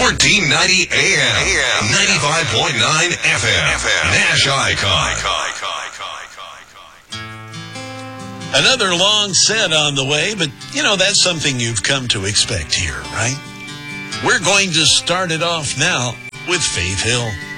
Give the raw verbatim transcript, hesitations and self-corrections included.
fourteen ninety A M, ninety-five point nine F M, Nash Icon. Another long set on the way, but, you know, that's something you've come to expect here, right? We're going to start it off now with Faith Hill.